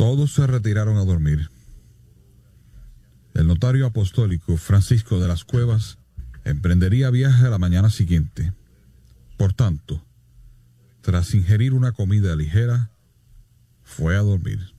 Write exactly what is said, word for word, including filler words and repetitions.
Todos se retiraron a dormir. El notario apostólico Francisco de las Cuevas emprendería viaje a la mañana siguiente. Por tanto, tras ingerir una comida ligera, fue a dormir.